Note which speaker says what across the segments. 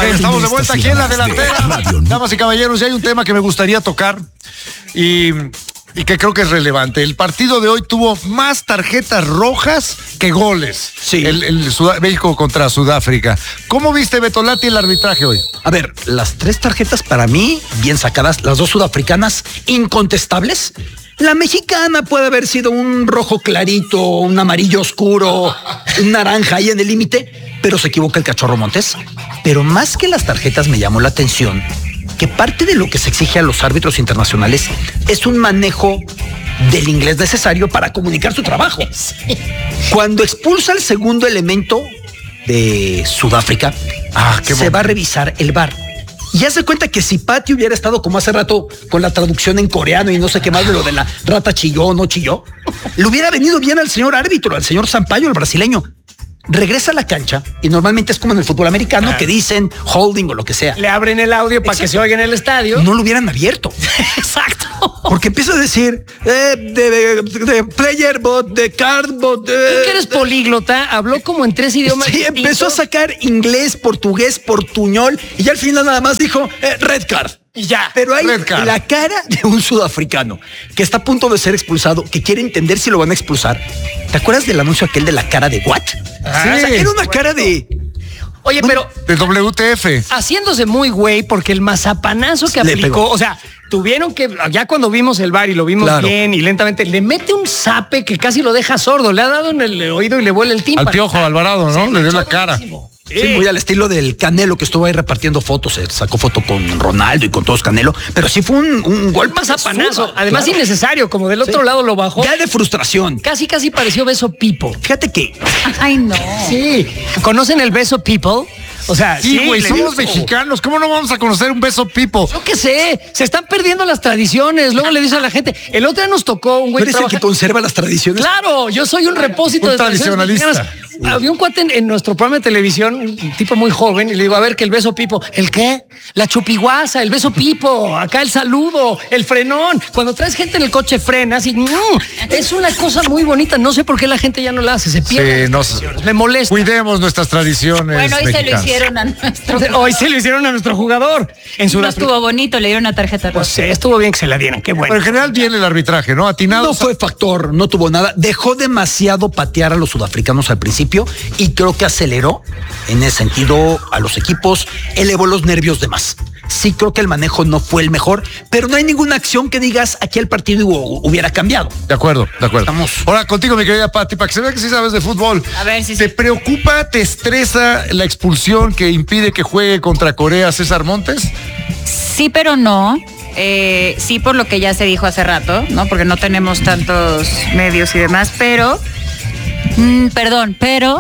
Speaker 1: Estamos de vuelta aquí en la delantera. Damas y caballeros, ya hay un tema que me gustaría tocar y que creo que es relevante. El partido de hoy tuvo más tarjetas rojas que goles.
Speaker 2: Sí.
Speaker 1: México contra Sudáfrica. ¿Cómo viste, Betolati, el arbitraje hoy?
Speaker 2: A ver, las 3 tarjetas para mí, bien sacadas, las 2 sudafricanas, incontestables. La mexicana puede haber sido un rojo clarito, un amarillo oscuro, un naranja ahí en el límite, pero se equivoca el Cachorro Montes. Pero más que las tarjetas me llamó la atención que parte de lo que se exige a los árbitros internacionales es un manejo del inglés necesario para comunicar su trabajo. Cuando expulsa el segundo elemento de Sudáfrica, se va a revisar el VAR. Y ya se cuenta que si Pati hubiera estado como hace rato con la traducción en coreano y no sé qué más de lo de la rata chilló o no chilló, le hubiera venido bien al señor árbitro, al señor Sampaio, el brasileño. Regresa a la cancha y normalmente es como en el fútbol americano que dicen holding o lo que sea.
Speaker 3: Le abren el audio para que se oiga en el estadio.
Speaker 2: No lo hubieran abierto.
Speaker 3: Exacto.
Speaker 2: Porque empieza a decir de player bot, de card bot.
Speaker 3: Tú que eres políglota, habló como en 3 idiomas.
Speaker 2: Sí, empezó a sacar inglés, portugués, portuñol y ya al final nada más dijo red card.
Speaker 3: Y ya.
Speaker 2: Pero hay la cara de un sudafricano que está a punto de ser expulsado, que quiere entender si lo van a expulsar. ¿Te acuerdas del anuncio aquel de la cara de what?
Speaker 1: Sí.
Speaker 2: O sea, era una cara de...
Speaker 3: Oye, pero...
Speaker 1: De WTF.
Speaker 3: Haciéndose muy güey porque el mazapanazo que aplicó, o sea, tuvieron que, ya cuando vimos el VAR y lo vimos bien y lentamente, le mete un zape que casi lo deja sordo, le ha dado en el oído y le vuela el tímpano.
Speaker 1: Al Piojo Alvarado, ¿no? Le dio la cara.
Speaker 2: Sí, muy al estilo del Canelo que estuvo ahí repartiendo fotos, sacó foto con Ronaldo y con todos Canelo, pero sí fue un golpe
Speaker 3: mazapanazo, además innecesario, como del otro lado lo bajó.
Speaker 2: Ya de frustración.
Speaker 3: Casi pareció beso Pipo.
Speaker 2: Fíjate que...
Speaker 4: Ay, no.
Speaker 3: Sí, ¿conocen el beso People? O sea,
Speaker 1: sí, güey, somos mexicanos. ¿Cómo no vamos a conocer un beso Pipo?
Speaker 3: Yo qué sé, se están perdiendo las tradiciones. Luego le dice a la gente, el otro día nos tocó un güey.
Speaker 2: ¿Tú eres el que conserva las tradiciones?
Speaker 3: Claro, yo soy un repósito de
Speaker 1: tradicionalista.
Speaker 3: Tradiciones. Había un cuate en nuestro programa de televisión, un tipo muy joven, y le digo, a ver, que el beso Pipo. ¿El qué? La chupiguasa, el beso Pipo, acá el saludo, el frenón. Cuando traes gente en el coche frenas y es una cosa muy bonita. No sé por qué la gente ya no la hace, se pierde. Me molesta.
Speaker 1: Cuidemos nuestras tradiciones.
Speaker 4: Bueno, hoy
Speaker 1: mexicanas.
Speaker 4: se lo hicieron a nuestro...
Speaker 3: Hoy se lo hicieron a nuestro jugador. En
Speaker 4: No
Speaker 3: Sudáfrica.
Speaker 4: estuvo bonito, le dieron una tarjeta roja.
Speaker 3: Pues estuvo bien que se la dieran, qué bueno.
Speaker 1: Pero en general bien el arbitraje, ¿no? Atinado.
Speaker 2: No fue factor, no tuvo nada. Dejó demasiado patear a los sudafricanos al principio y creo que aceleró en ese sentido a los equipos, elevó los nervios de más. Sí creo que el manejo no fue el mejor, pero no hay ninguna acción que digas aquí el partido hubiera cambiado.
Speaker 1: De acuerdo.
Speaker 2: Estamos.
Speaker 1: Ahora contigo, mi querida Pati, para que se vea que sí sabes de fútbol.
Speaker 4: A ver si
Speaker 1: ¿Te preocupa, te estresa la expulsión que impide que juegue contra Corea César Montes?
Speaker 4: Sí, pero no. Sí, por lo que ya se dijo hace rato, ¿no? Porque no tenemos tantos medios y demás, pero... pero...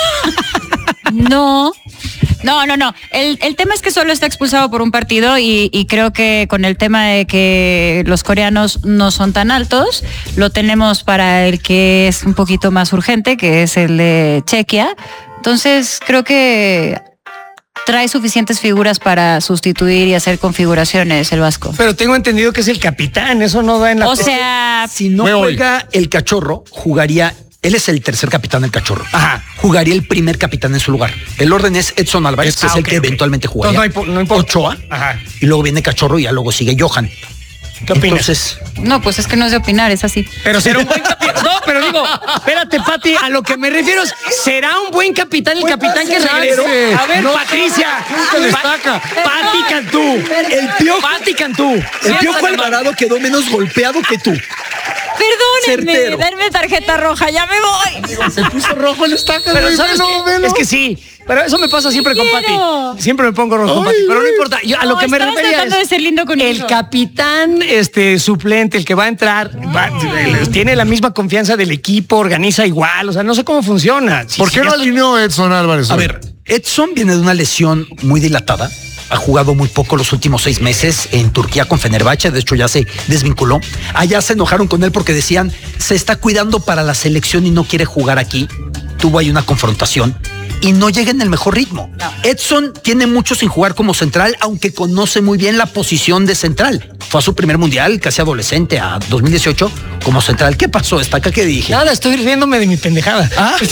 Speaker 4: No. El tema es que solo está expulsado por un partido y creo que con el tema de que los coreanos no son tan altos, lo tenemos para el que es un poquito más urgente, que es el de Chequia. Entonces creo que trae suficientes figuras para sustituir y hacer configuraciones el Vasco.
Speaker 3: Pero tengo entendido que es el capitán, eso no da en la...
Speaker 4: O sea...
Speaker 2: Si no juega el Cachorro, jugaría... Él es el tercer capitán del Cachorro.
Speaker 3: Ajá.
Speaker 2: Jugaría el primer capitán en su lugar. El orden es Edson Álvarez, que es el que eventualmente jugaría.
Speaker 3: No importa.
Speaker 2: Ochoa.
Speaker 3: Ajá.
Speaker 2: Y luego viene Cachorro y ya luego sigue Johan.
Speaker 3: ¿Qué opinas?
Speaker 2: Entonces,
Speaker 4: No, pues es que no es de opinar, es así.
Speaker 3: Pero será un buen capitán. No, pero digo, espérate, Pati, a lo que me refiero es, ¿será un buen capitán el capitán que regresó? A ver,
Speaker 1: No,
Speaker 3: Patricia.
Speaker 1: nunca destaca.
Speaker 3: Pati Cantú.
Speaker 2: el Piojo,
Speaker 3: Pati Cantú.
Speaker 2: el Piojo Alvarado quedó menos golpeado que tú.
Speaker 4: Perdónenme,
Speaker 2: Certero.
Speaker 4: denme tarjeta roja, ya me voy.
Speaker 1: Se puso rojo el estaca.
Speaker 3: Pero
Speaker 1: güey,
Speaker 3: ¿sabes qué? Es que sí. Pero eso me pasa siempre con
Speaker 4: Quiero.
Speaker 3: Pati. Siempre me pongo rojo con Pati. Pero no importa. Yo, a lo que me
Speaker 4: estabas
Speaker 3: refería
Speaker 4: tratando
Speaker 3: es
Speaker 4: de ser lindo con
Speaker 3: el
Speaker 4: eso.
Speaker 3: capitán suplente, el que va a entrar, tiene la misma confianza del equipo, organiza igual. O sea, no sé cómo funciona.
Speaker 1: ¿Por qué no alineó Edson Álvarez?
Speaker 2: A
Speaker 1: hoy?
Speaker 2: ver, Edson viene de una lesión muy dilatada. Ha jugado muy poco los últimos 6 meses en Turquía con Fenerbahce. De hecho, ya se desvinculó. Allá se enojaron con él porque decían, se está cuidando para la selección y no quiere jugar aquí. Tuvo ahí una confrontación y no llega en el mejor ritmo.
Speaker 4: No.
Speaker 2: Edson tiene mucho sin jugar como central, aunque conoce muy bien la posición de central. fue a su primer mundial, casi adolescente, a 2018, como central. ¿Qué pasó? Destaca, ¿qué dije?
Speaker 3: Nada, estoy riéndome de mi pendejada.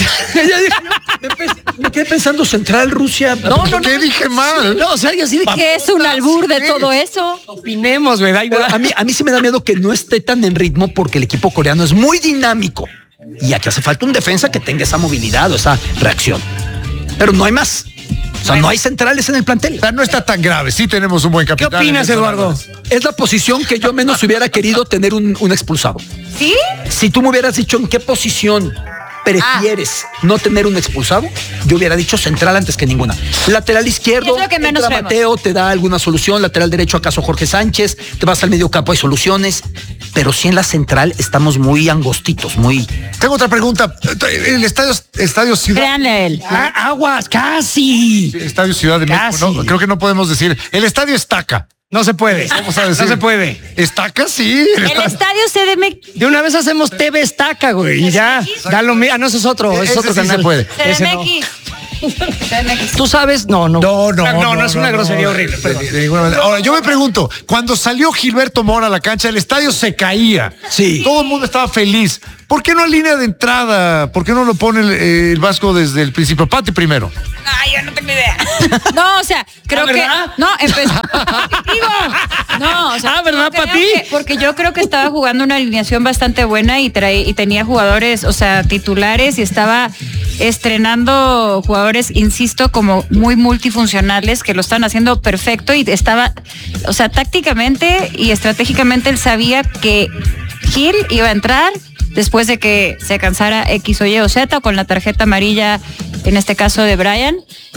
Speaker 2: Me quedé pensando central, Rusia.
Speaker 3: No.
Speaker 1: ¿Qué dije mal?
Speaker 3: No, o sea, yo sí dije,
Speaker 4: ¿Qué es un albur de todo eso?
Speaker 3: opinemos, güey.
Speaker 2: Pero a mí sí me da miedo que no esté tan en ritmo porque el equipo coreano es muy dinámico. Y aquí hace falta un defensa que tenga esa movilidad o esa reacción. Pero no hay más. O sea, no hay centrales en el plantel.
Speaker 1: O sea, no está tan grave. Sí tenemos un buen
Speaker 3: ¿Qué
Speaker 1: capitán.
Speaker 3: opinas, Eduardo?
Speaker 2: Es la posición que yo menos hubiera querido tener un expulsado.
Speaker 4: ¿Sí?
Speaker 2: Si tú me hubieras dicho en qué posición prefieres no tener un expulsado, yo hubiera dicho central antes que ninguna. Lateral izquierdo,
Speaker 4: Es lo que menos
Speaker 2: entra
Speaker 4: vemos.
Speaker 2: Mateo, te da alguna solución. Lateral derecho, acaso Jorge Sánchez. Te vas al medio campo, hay soluciones. Pero sí en la central estamos muy angostitos, muy...
Speaker 1: Tengo otra pregunta. El estadio Ciudad.
Speaker 4: Créanle a él.
Speaker 3: Aguas, casi.
Speaker 1: Estadio Ciudad de México.
Speaker 3: Casi.
Speaker 1: No, creo que no podemos decir. El estadio Estaca.
Speaker 3: No se puede.
Speaker 1: Vamos a decir.
Speaker 3: No se puede.
Speaker 1: Estaca, sí.
Speaker 4: El estadio CDMX.
Speaker 3: De una vez hacemos TV Estaca, güey. Y ya. Da lo mismo. Ah, no, ese es otro. Ese es
Speaker 1: Ese
Speaker 3: otro
Speaker 1: sí
Speaker 3: canal.
Speaker 1: se puede.
Speaker 3: Ese no.
Speaker 4: CDMX.
Speaker 3: ¿Tú sabes? No.
Speaker 1: No,
Speaker 3: es una grosería horrible. Perdón.
Speaker 1: De ninguna manera. Ahora, yo me pregunto, cuando salió Gilberto Mora a la cancha, el estadio se caía.
Speaker 2: Sí.
Speaker 1: Todo el mundo estaba feliz. ¿Por qué no línea de entrada? ¿Por qué no lo pone el Vasco desde el principio? Pati primero.
Speaker 4: Ay, yo no tengo idea. No, o sea, creo que.
Speaker 3: ¿verdad?
Speaker 4: No, empezó. Digo, no, o sea.
Speaker 3: ¿verdad,
Speaker 4: creo
Speaker 3: Pati?
Speaker 4: Porque yo creo que estaba jugando una alineación bastante buena y tenía jugadores, o sea, titulares y estaba estrenando jugadores, insisto, como muy multifuncionales que lo están haciendo perfecto y estaba, o sea, tácticamente y estratégicamente él sabía que Gil iba a entrar después de que se cansara X o Y o Z o con la tarjeta amarilla, en este caso de Brian,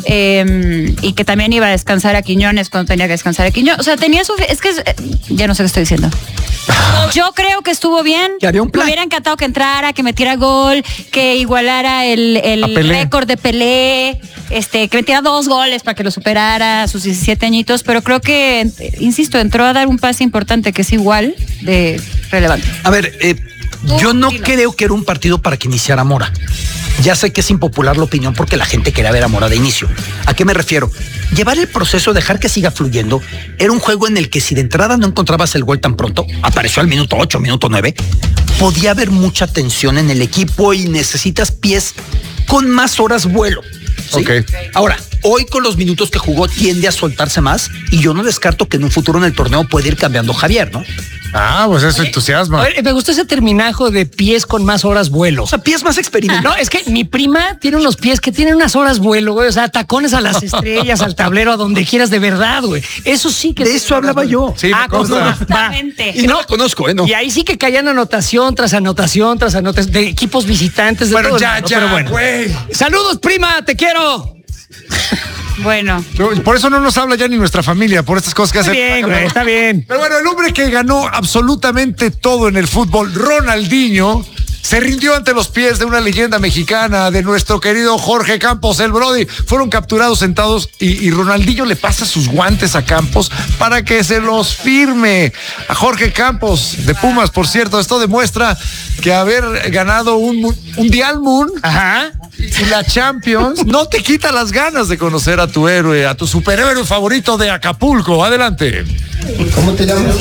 Speaker 4: y que también iba a descansar a Quiñones cuando tenía que descansar a Quiñones. O sea, tenía su... Es que ya no sé qué estoy diciendo. Yo creo que estuvo bien.
Speaker 2: Que había un plan.
Speaker 4: Me hubiera encantado que entrara, que metiera gol, que igualara
Speaker 1: A
Speaker 4: el
Speaker 1: Pelé.
Speaker 4: récord de Pelé, que metiera 2 goles para que lo superara a sus 17 añitos, pero creo que, insisto, entró a dar un pase importante que es igual de relevante.
Speaker 2: A ver, yo no creo que era un partido para que iniciara Mora. Ya sé que es impopular la opinión porque la gente quería ver a Mora de inicio. ¿A qué me refiero? Llevar el proceso, dejar que siga fluyendo, era un juego en el que si de entrada no encontrabas el gol tan pronto, apareció al minuto 8, minuto 9, podía haber mucha tensión en el equipo y necesitas pies con más horas vuelo. ¿sí?
Speaker 1: Ok.
Speaker 2: Ahora, hoy con los minutos que jugó tiende a soltarse más y yo no descarto que en un futuro en el torneo puede ir cambiando Javier, ¿no?
Speaker 1: Ah, pues eso entusiasma.
Speaker 3: A ver, me gustó ese terminajo de pies con más horas vuelo.
Speaker 2: O sea, pies más experimentados.
Speaker 3: No, es que mi prima tiene unos pies que tienen unas horas vuelo, güey. O sea, tacones a las estrellas, al tablero, a donde quieras, de verdad, güey. Eso sí que...
Speaker 2: De eso hablaba yo.
Speaker 1: Sí, me
Speaker 3: pues,
Speaker 1: consta.
Speaker 3: va.
Speaker 4: Exactamente.
Speaker 2: Y no la conozco, ¿no?
Speaker 3: Y ahí sí que caían anotación tras anotación tras anotación de equipos visitantes. De
Speaker 1: Bueno,
Speaker 3: todo el
Speaker 1: ya,
Speaker 3: mundo,
Speaker 1: ya,
Speaker 3: pero bueno.
Speaker 1: güey.
Speaker 3: Saludos, prima, te quiero.
Speaker 4: Bueno.
Speaker 1: Por eso no nos habla ya ni nuestra familia, por estas cosas que
Speaker 3: Está
Speaker 1: hace.
Speaker 3: bien, güey, está bien.
Speaker 1: Pero bueno, el hombre que ganó absolutamente todo en el fútbol, Ronaldinho, se rindió ante los pies de una leyenda mexicana, de nuestro querido Jorge Campos, el Brody. Fueron capturados sentados y Ronaldinho le pasa sus guantes a Campos para que se los firme. A Jorge Campos, de Pumas, por cierto, esto demuestra que haber ganado un Mundial Moon
Speaker 3: Ajá.
Speaker 1: y la Champions no te quita las ganas de conocer a tu héroe, a tu superhéroe favorito de Acapulco. Adelante.
Speaker 5: ¿Cómo te llamas?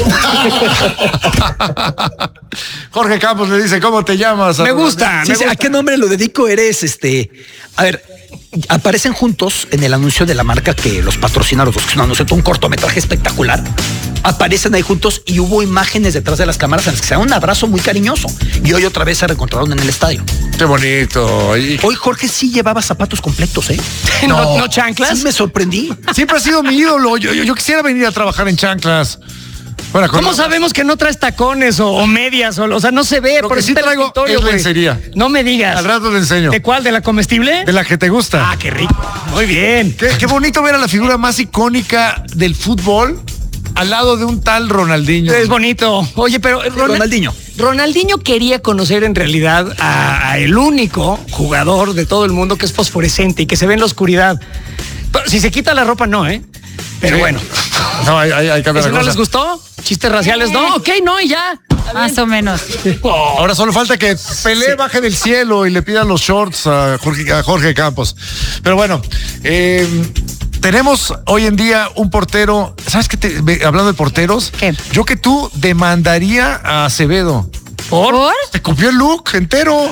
Speaker 1: Jorge Campos le dice, ¿cómo te llamas?
Speaker 3: Me gusta.
Speaker 2: Sí, sí, ¿a qué nombre lo dedico? Eres A ver, aparecen juntos en el anuncio de la marca que los patrocina los dos, que es un anuncio de un cortometraje espectacular. Aparecen ahí juntos y hubo imágenes detrás de las cámaras en las que se da un abrazo muy cariñoso. Y hoy otra vez se reencontraron en el estadio.
Speaker 1: Qué bonito. Y
Speaker 2: Hoy Jorge sí llevaba zapatos completos, ¿eh?
Speaker 3: ¿No chanclas?
Speaker 2: Sí me sorprendí.
Speaker 1: siempre ha sido mi ídolo. Yo quisiera venir a trabajar en chanclas. Bueno,
Speaker 3: ¿Cómo sabemos que no traes tacones o medias? O sea, no se ve.
Speaker 1: Lo
Speaker 3: por
Speaker 1: que
Speaker 3: eso
Speaker 1: sí
Speaker 3: está el
Speaker 1: traigo
Speaker 3: escritorio,
Speaker 1: es
Speaker 3: güey.
Speaker 1: lencería.
Speaker 3: No me digas.
Speaker 1: Al rato te enseño.
Speaker 3: ¿De cuál? ¿De la comestible?
Speaker 1: De la que te gusta.
Speaker 3: Ah, qué rico. Muy bien.
Speaker 1: Qué bonito ver a la figura más icónica del fútbol al lado de un tal Ronaldinho.
Speaker 3: Es bonito. Oye, pero
Speaker 2: Ronaldinho.
Speaker 3: Ronaldinho quería conocer en realidad a el único jugador de todo el mundo que es fosforescente y que se ve en la oscuridad. Pero si se quita la ropa, no, ¿eh? Pero
Speaker 1: Sí.
Speaker 3: bueno.
Speaker 1: No, hay que cambiar
Speaker 3: ¿Eso
Speaker 1: la
Speaker 3: no
Speaker 1: cosa.
Speaker 3: les gustó? ¿Chistes raciales? No, ok, no, y ya.
Speaker 4: Más o menos.
Speaker 1: Ahora solo falta que Pelé baje del cielo y le pidan los shorts a Jorge Campos. Pero bueno, Tenemos hoy en día un portero. ¿Sabes qué? Hablando de porteros,
Speaker 4: ¿Qué?
Speaker 1: yo que tú demandaría a Acevedo.
Speaker 4: ¿Por?
Speaker 1: Te copió el look entero.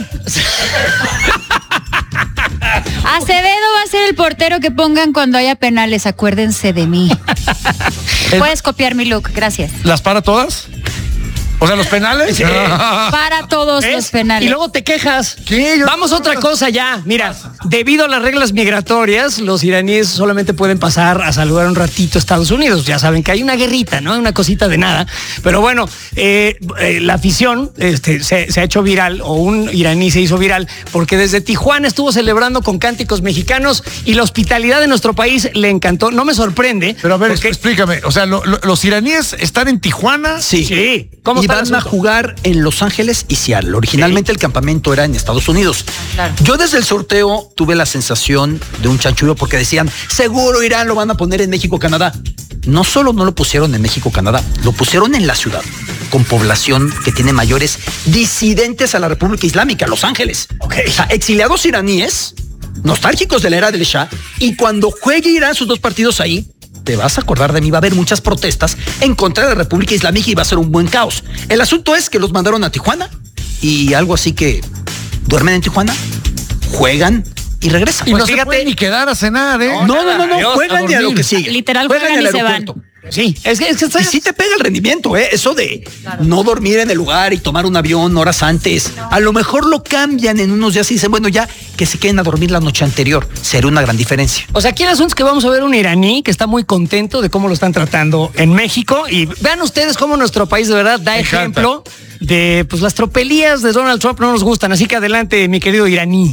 Speaker 4: Acevedo va a ser el portero que pongan cuando haya penales. Acuérdense de mí. Puedes copiar mi look, gracias.
Speaker 1: ¿Las para todas? O sea, los penales.
Speaker 3: Sí.
Speaker 4: Para todos
Speaker 3: ¿Ves?
Speaker 4: los penales.
Speaker 3: Y luego te quejas.
Speaker 1: ¿Qué?
Speaker 3: Vamos a otra cosa ya. Mira, debido a las reglas migratorias, los iraníes solamente pueden pasar a saludar un ratito a Estados Unidos. Ya saben que hay una guerrita, ¿no? Una cosita de nada. Pero bueno, la afición se ha hecho viral, o un iraní se hizo viral, porque desde Tijuana estuvo celebrando con cánticos mexicanos y la hospitalidad de nuestro país le encantó. No me sorprende.
Speaker 1: Pero a ver,
Speaker 3: porque-
Speaker 1: explícame. O sea, los iraníes están en Tijuana.
Speaker 3: Sí. ¿Cómo
Speaker 2: Y
Speaker 3: está el
Speaker 2: van a
Speaker 3: asunto?
Speaker 2: jugar en Los Ángeles y Seattle. Originalmente el campamento era en Estados Unidos.
Speaker 4: Claro.
Speaker 2: Yo desde el sorteo tuve la sensación de un chanchullo porque decían, seguro Irán lo van a poner en México, Canadá. No solo no lo pusieron en México, Canadá, lo pusieron en la ciudad, con población que tiene mayores disidentes a la República Islámica, Los Ángeles. O sea, exiliados iraníes, nostálgicos de la era del Shah, y cuando juegue Irán sus 2 partidos ahí, te vas a acordar de mí, va a haber muchas protestas en contra de la República Islámica y va a ser un buen caos. El asunto es que los mandaron a Tijuana y algo así que duermen en Tijuana, juegan y regresan.
Speaker 1: Y
Speaker 3: Pues
Speaker 1: no se
Speaker 3: fíjate-
Speaker 1: pueden ni quedar a cenar, ¿eh?
Speaker 2: No,
Speaker 3: Adiós,
Speaker 2: juegan y a lo
Speaker 1: dormir.
Speaker 2: que sigue.
Speaker 4: Literal,
Speaker 2: juegan
Speaker 4: juegan
Speaker 2: al
Speaker 4: y se
Speaker 2: aeropuerto.
Speaker 3: Sí, es que
Speaker 2: Y sí te pega el rendimiento, ¿eh? Eso de no dormir en el lugar y tomar un avión horas antes. A lo mejor lo cambian en unos días y dicen, bueno, ya que se queden a dormir la noche anterior. Será una gran diferencia.
Speaker 3: O sea, aquí el asunto es que vamos a ver un iraní que está muy contento de cómo lo están tratando en México. Y vean ustedes cómo nuestro país de verdad da
Speaker 1: Me encanta.
Speaker 3: ejemplo de pues las tropelías de Donald Trump no nos gustan. Así que adelante, mi querido iraní.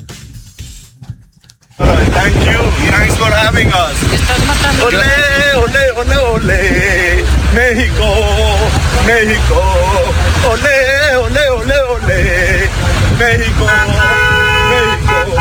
Speaker 5: Thank you. Thanks for having us.
Speaker 4: Estás matando.
Speaker 5: Olé, olé, olé, olé. México, México. Olé, olé, olé, olé. México, México.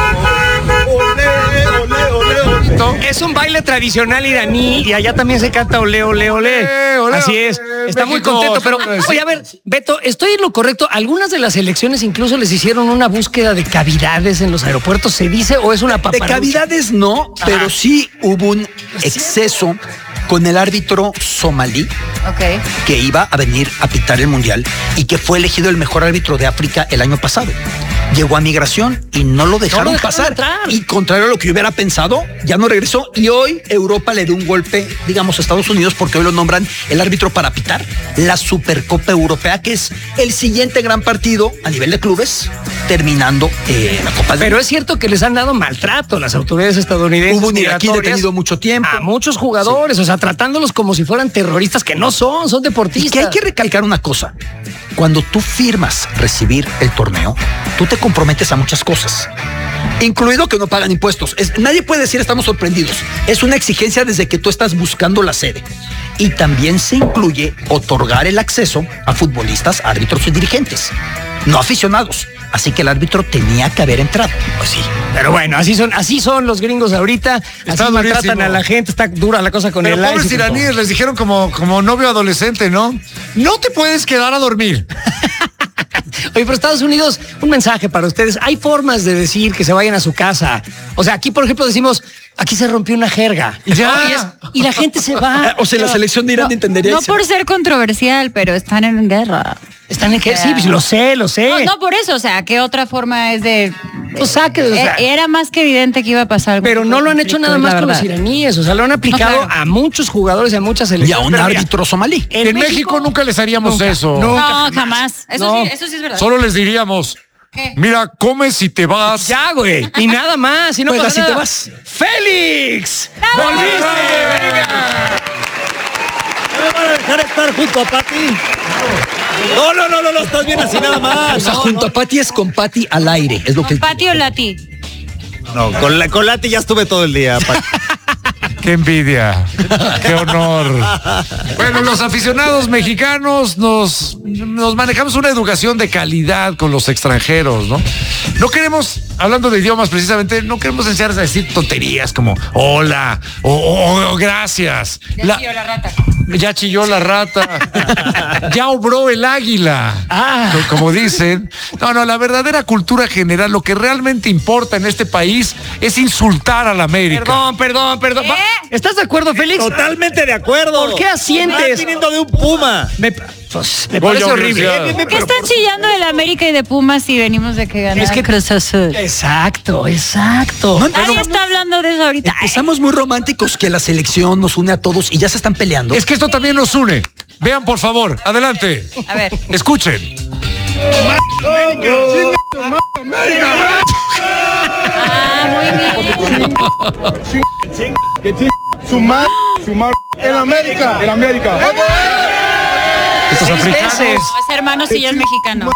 Speaker 5: Olé, olé, olé, olé.
Speaker 3: Es un baile tradicional iraní y allá también se canta olé, olé, olé.
Speaker 1: Olé,
Speaker 3: Así
Speaker 1: olé,
Speaker 3: es. Está muy
Speaker 1: México,
Speaker 3: contento, pero
Speaker 1: señores.
Speaker 3: oye, a ver, Beto, estoy en lo correcto. Algunas de las elecciones incluso les hicieron una búsqueda de cavidades en los aeropuertos, ¿se dice o es una
Speaker 2: De
Speaker 3: paparrucha?
Speaker 2: cavidades no, pero sí hubo un exceso con el árbitro somalí
Speaker 4: Ok.
Speaker 2: que iba a venir a pitar el Mundial y que fue elegido el mejor árbitro de África el año pasado. Llegó a migración y no lo dejaron, pasar.
Speaker 3: entrar.
Speaker 2: Y contrario a lo que yo hubiera pensado, ya no regresó. Y hoy Europa le dio un golpe, digamos, a Estados Unidos, porque hoy lo nombran el árbitro para pitar la Supercopa Europea, que es el siguiente gran partido a nivel de clubes, terminando la Copa del
Speaker 3: Pero es cierto que les han dado maltrato las autoridades estadounidenses.
Speaker 2: Hubo un iraquí
Speaker 3: migratorias
Speaker 2: detenido mucho tiempo.
Speaker 3: a muchos jugadores, o sea, tratándolos como si fueran terroristas, que no son
Speaker 2: Y
Speaker 3: deportistas.
Speaker 2: que hay que recalcar una cosa. Cuando tú firmas recibir el torneo, tú te comprometes a muchas cosas, incluido que no pagan impuestos. Nadie puede decir estamos sorprendidos. Es una exigencia desde que tú estás buscando la sede. Y también se incluye otorgar el acceso a futbolistas, árbitros y dirigentes, no aficionados. Así que el árbitro tenía que haber entrado.
Speaker 3: Pues sí. Pero bueno, así son los gringos ahorita.
Speaker 1: Está
Speaker 3: Así maltratan
Speaker 1: durísimo.
Speaker 3: a la gente, está dura la cosa con
Speaker 1: Pero
Speaker 3: el
Speaker 1: pobres
Speaker 3: ICE y con todo.
Speaker 1: iraníes les dijeron como novio adolescente, ¿no? No te puedes quedar a dormir.
Speaker 3: Oye, pero Estados Unidos, un mensaje para ustedes. Hay formas de decir que se vayan a su casa. O sea, aquí, por ejemplo, decimos, aquí se rompió una jerga.
Speaker 1: Ya.
Speaker 3: Y la gente se va.
Speaker 2: O sea, la selección de Irán entendería
Speaker 4: No
Speaker 2: eso.
Speaker 4: por ser controversial, pero están en guerra.
Speaker 3: Están en que sí, pues, lo sé.
Speaker 4: No, por eso, o sea, ¿qué otra forma es de...?
Speaker 3: Pues saque, o sea.
Speaker 4: Era más que evidente que iba a pasar algo.
Speaker 3: Pero no lo han hecho nada más con los iraníes. O sea, lo han aplicado
Speaker 4: No, claro.
Speaker 3: a muchos jugadores, a muchas
Speaker 2: Y a
Speaker 3: selecciones.
Speaker 2: un
Speaker 3: Pero mira,
Speaker 2: árbitro somalí.
Speaker 1: En México nunca les haríamos
Speaker 3: nunca,
Speaker 1: eso.
Speaker 3: nunca.
Speaker 4: No, jamás. Eso,
Speaker 3: No.
Speaker 4: sí, eso sí es verdad.
Speaker 1: Solo les diríamos,
Speaker 4: ¿Qué?
Speaker 1: mira, comes y te vas.
Speaker 3: Ya, güey. Y nada más. Y no
Speaker 2: Pues
Speaker 3: pasa
Speaker 2: así te
Speaker 3: nada.
Speaker 2: vas.
Speaker 3: ¡Félix!
Speaker 4: ¡Bravo!
Speaker 3: ¡Volviste! ¡Venga!
Speaker 6: ¿No me van a dejar estar junto a Pati? No, estás bien así nada más.
Speaker 2: O sea, junto a Pati es con Pati al aire. Es lo que.
Speaker 4: ¿Pati o Lati?
Speaker 6: No, con Lati ya estuve todo el día, Pati.
Speaker 1: ¡Qué envidia! ¡Qué honor! Bueno, los aficionados mexicanos nos manejamos una educación de calidad con los extranjeros, ¿no? No queremos, hablando de idiomas precisamente, no queremos enseñarles a decir tonterías como hola o gracias.
Speaker 4: Ya sí, o la rata.
Speaker 1: Ya chilló la rata. Ya obró el águila. Como dicen. No, la verdadera cultura general, lo que realmente importa en este país es insultar a la América.
Speaker 3: Perdón. ¿Estás de acuerdo, Félix?
Speaker 6: Totalmente de acuerdo.
Speaker 3: ¿Por qué asientes?
Speaker 6: Más viniendo de un Puma.
Speaker 3: Me parece horrible.
Speaker 4: ¿Por qué están chillando del América y de Pumas si venimos de que ganara Cruz Azul?
Speaker 3: Exacto.
Speaker 4: Nadie está hablando de eso ahorita.
Speaker 2: Estamos muy románticos que la selección nos une a todos y ya se están peleando.
Speaker 1: Es que esto también nos une. Vean, por favor, adelante.
Speaker 4: A ver.
Speaker 1: Escuchen.
Speaker 4: Muy bien.
Speaker 5: Sumar, el América.
Speaker 1: Estos africanos.
Speaker 4: Es hermano si ya es mexicano.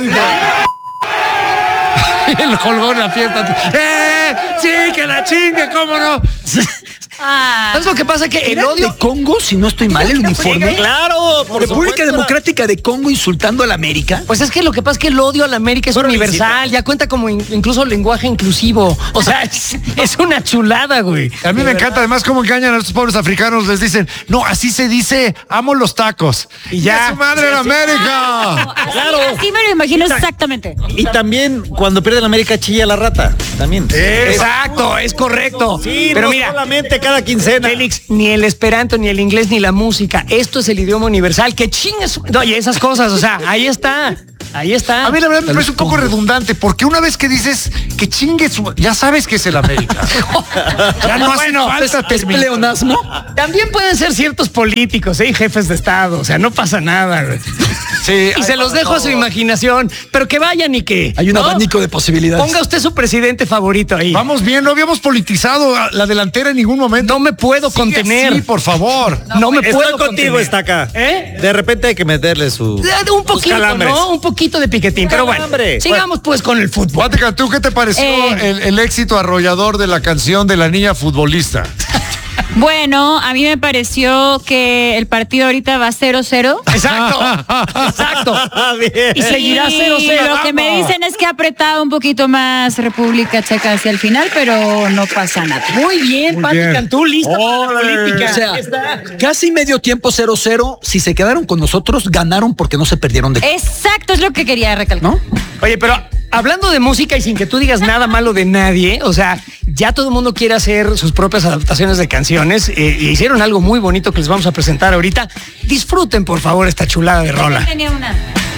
Speaker 1: El colgón, la fiesta. Sí, que la chingue, cómo no.
Speaker 3: ¿Sabes lo que pasa? Que el
Speaker 2: ¿Era
Speaker 3: odio...
Speaker 2: de Congo, si no estoy mal, el uniforme?
Speaker 6: Claro, por
Speaker 2: República
Speaker 6: supuesto.
Speaker 2: Democrática de Congo insultando a la América.
Speaker 3: Pues es que lo que pasa es que el odio a la América es
Speaker 6: Pero
Speaker 3: universal, ya cuenta como incluso lenguaje inclusivo. O sea, es una chulada, güey.
Speaker 1: A mí me encanta además cómo engañan a estos pobres africanos. Les dicen, no, así se dice, amo los tacos. Y ya. ¡Su madre la América!
Speaker 6: Claro.
Speaker 4: Así me lo imagino exactamente.
Speaker 6: Y también cuando pierde la América chilla la rata. También.
Speaker 3: Exacto, es correcto.
Speaker 6: Sí,
Speaker 3: pero
Speaker 6: no
Speaker 3: mira,
Speaker 6: solamente cada quincena.
Speaker 3: Félix, ni el esperanto, ni el inglés, ni la música. Esto es el idioma universal. Que chingas. Oye, esas cosas, o sea, ahí está.
Speaker 1: A mí la verdad me parece un poco redundante, porque una vez que dices que chingue ya sabes que es el América. Ya no hace falta
Speaker 2: ¿Es pleonasmo?
Speaker 3: También pueden ser ciertos políticos, jefes de Estado. O sea, no pasa nada, güey.
Speaker 1: Sí,
Speaker 3: Y se los dejo a su imaginación. Pero que vayan y que...
Speaker 2: Hay un
Speaker 3: ¿no?
Speaker 2: abanico de posibilidades.
Speaker 3: Ponga usted su presidente favorito ahí.
Speaker 1: Vamos bien, no habíamos politizado a la delantera en ningún momento.
Speaker 3: No me puedo contener.
Speaker 1: Sí, por favor.
Speaker 3: No me puedo
Speaker 6: Estoy contigo,
Speaker 3: contener.
Speaker 6: Estaca.
Speaker 3: ¿Eh?
Speaker 6: De repente hay que meterle su...
Speaker 3: Un poquito,
Speaker 6: calambres.
Speaker 3: ¿no? Un poquito de piquetín. Pero bueno,
Speaker 6: Calambre.
Speaker 3: sigamos pues con el fútbol.
Speaker 1: Guateca, ¿tú qué te pareció el éxito arrollador de la canción de la niña futbolista?
Speaker 4: Bueno, a mí me pareció que el partido ahorita va 0-0.
Speaker 3: Exacto.
Speaker 6: Bien.
Speaker 3: Y seguirá 0-0.
Speaker 4: Lo que me dicen es que ha apretado un poquito más República Checa hacia el final, pero no pasa nada.
Speaker 3: Muy bien, Pati
Speaker 1: bien.
Speaker 3: Cantú, lista para la olímpica.
Speaker 2: O sea,
Speaker 3: Ahí está.
Speaker 2: casi medio tiempo 0-0. Si se quedaron con nosotros, ganaron porque no se perdieron de...
Speaker 4: Exacto, es lo que quería recalcar.
Speaker 2: ¿No?
Speaker 3: Oye, pero hablando de música y sin que tú digas nada malo de nadie, o sea, ya todo el mundo quiere hacer sus propias adaptaciones de canciones. Y hicieron algo muy bonito que les vamos a presentar ahorita. Disfruten, por favor, esta chulada de rola.
Speaker 4: Tenía una.